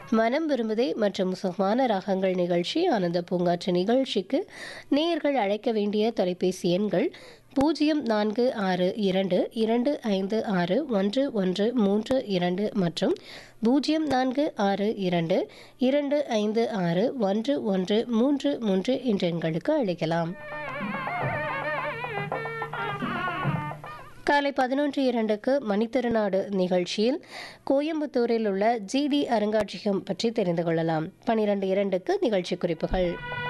மனம் விரும்புதே மற்றும் சுகமான ராகங்கள் நிகழ்ச்சி ஆனந்த பூங்காற்று நிகழ்ச்சிக்கு நேயர்கள் அழைக்க வேண்டிய தொலைபேசி எண்கள் 0462256132 மற்றும் 0462256133 என்ற எண்களுக்கு அழைக்கலாம். காலை 11:02க்கு மணித்திருநாடு நிகழ்ச்சியில் கோயம்புத்தூரில் உள்ள ஜிடி அருங்காட்சியகம் பற்றி தெரிந்து கொள்ளலாம். 12:02க்கு நிகழ்ச்சி குறிப்புகள்.